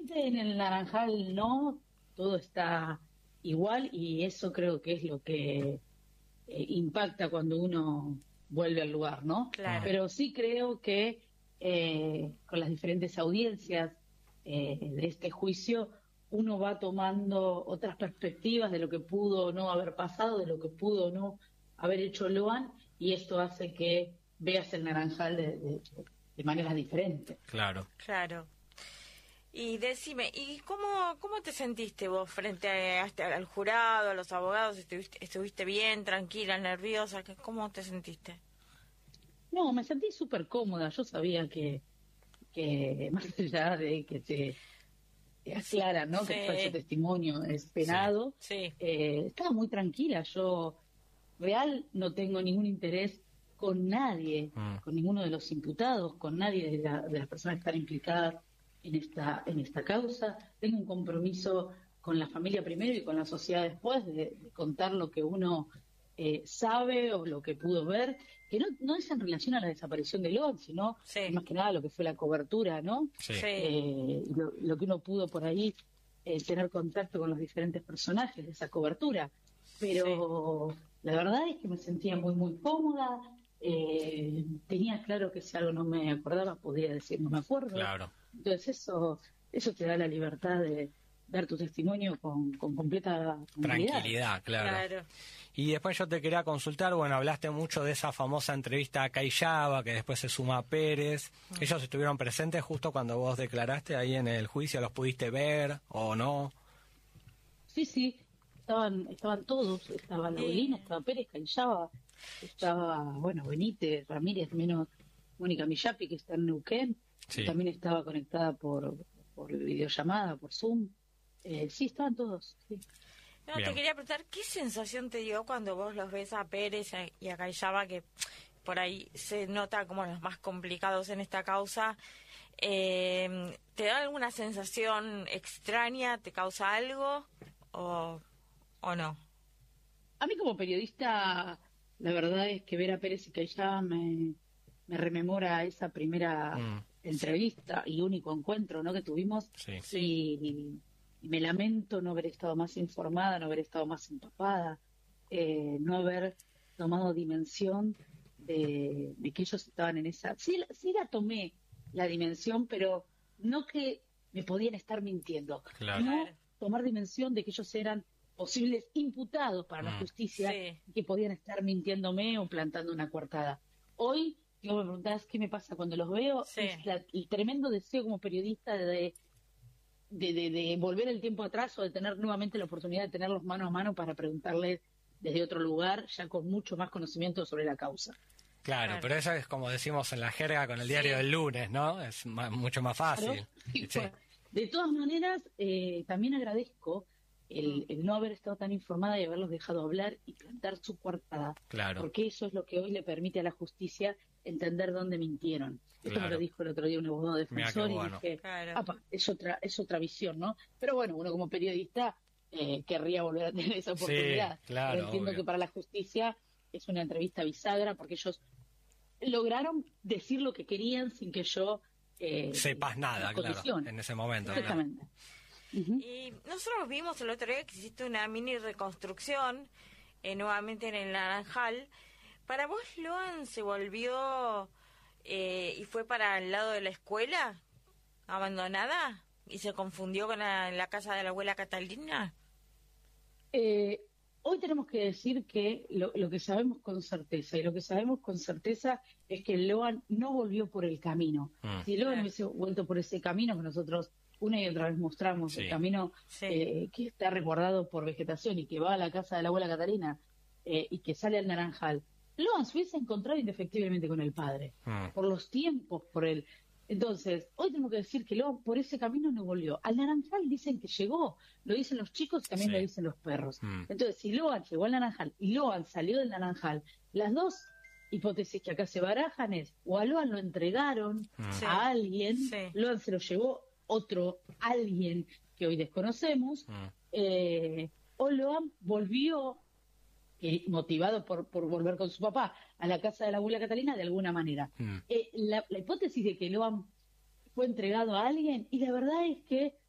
Realmente en el Naranjal no, todo está igual y eso creo que es lo que impacta cuando uno vuelve al lugar, ¿no? Claro. Pero sí creo que con las diferentes audiencias de este juicio uno va tomando otras perspectivas de lo que pudo o no haber pasado, de lo que pudo o no haber hecho Loan, y esto hace que veas el Naranjal de maneras diferentes. Claro. Claro. Y decime, ¿y cómo te sentiste vos frente al jurado, a los abogados? ¿Estuviste bien, tranquila, nerviosa? ¿Cómo te sentiste? No, me sentí súper cómoda. Yo sabía que más allá de que te aclaran, ¿no? Sí. Que el falso testimonio es penado, Sí. estaba muy tranquila. Yo no tengo ningún interés con nadie, con ninguno de los imputados, con nadie de las personas que están implicadas en esta causa. Tengo un compromiso con la familia primero y con la sociedad después de contar lo que uno sabe o lo que pudo ver, que no es en relación a la desaparición de Loan, sino más que nada lo que fue la cobertura, ¿no? Sí. Lo que uno pudo por ahí tener contacto con los diferentes personajes de esa cobertura. Pero la verdad es que me sentía muy, muy cómoda. Tenía claro que si algo no me acordaba podía decir no me acuerdo. Claro. Entonces eso te da la libertad de dar tu testimonio con completa tranquilidad, claro. Y después yo te quería consultar, bueno, hablaste mucho de esa famosa entrevista a Cayaba, que después se suma a Pérez. ¿Ellos estuvieron presentes justo cuando vos declaraste ahí en el juicio? ¿Los pudiste ver o no? Sí, estaban todos. Estaba Laurina, estaba Pérez, Cayaba, estaba, Benítez, Ramírez, menos Mónica Millapi, que está en Neuquén. Sí. También estaba conectada por videollamada, por Zoom. Sí, estaban todos, sí. No, te quería preguntar, ¿qué sensación te dio cuando vos los ves a Pérez y a Cayaba, que por ahí se nota como los más complicados en esta causa? ¿Te da alguna sensación extraña? ¿Te causa algo o no? A mí como periodista, la verdad es que ver a Pérez y Cayaba me rememora esa primera entrevista y único encuentro, ¿no?, que tuvimos. Sí. Y me lamento no haber estado más informada, no haber estado más empapada, no haber tomado dimensión de que ellos estaban en esa... Sí la tomé, la dimensión, pero no que me podían estar mintiendo. Claro. No tomar dimensión de que ellos eran posibles imputados para la justicia y que podían estar mintiéndome o plantando una coartada. Hoy, yo me preguntás qué me pasa cuando los veo, es el tremendo deseo como periodista de volver el tiempo atrás o de tener nuevamente la oportunidad de tenerlos mano a mano para preguntarles desde otro lugar, ya con mucho más conocimiento sobre la causa. Claro, pero eso es como decimos en la jerga con el diario del lunes, ¿no? Es mucho más fácil. Claro. De todas maneras, también agradezco el no haber estado tan informada y haberlos dejado hablar y plantar su coartada. Claro. Porque eso es lo que hoy le permite a la justicia entender dónde mintieron. Esto me lo dijo el otro día un abogado defensor y dije, es otra visión, ¿no? Pero bueno, uno como periodista querría volver a tener esa oportunidad. Sí, claro, pero entiendo que para la justicia es una entrevista bisagra porque ellos lograron decir lo que querían sin que yo sepas nada, claro, en ese momento. Exactamente. Claro. Y nosotros vimos el otro día que hiciste una mini reconstrucción nuevamente en el Naranjal. ¿Para vos Loan se volvió y fue para el lado de la escuela abandonada y se confundió con la casa de la abuela Catalina? Hoy tenemos que decir que lo que sabemos con certeza, y lo que sabemos con certeza es que Loan no volvió por el camino. Si Loan hubiese vuelto por ese camino que nosotros una y otra vez mostramos, el camino que está resguardado por vegetación y que va a la casa de la abuela Catalina y que sale al Naranjal, Loan se hubiese encontrado indefectiblemente con el padre, por los tiempos, por él. Entonces, hoy tenemos que decir que Loan por ese camino no volvió. Al Naranjal dicen que llegó, lo dicen los chicos y también lo dicen los perros. Entonces, si Loan llegó al Naranjal y Loan salió del Naranjal, las dos hipótesis que acá se barajan es, o a Loan lo entregaron a alguien, Loan se lo llevó alguien que hoy desconocemos, o Loan volvió motivado por volver con su papá a la casa de la abuela Catalina de alguna manera. La hipótesis de que Loan fue entregado a alguien, y la verdad es que